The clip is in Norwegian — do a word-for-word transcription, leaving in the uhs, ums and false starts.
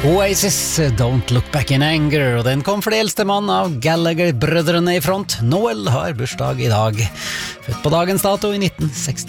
Oasis, Don't Look Back in Anger, og den kom for det eldste mann av Gallagher-brødrene i front. Noel har bursdag i dag, født på dagens dato i nitten seksti.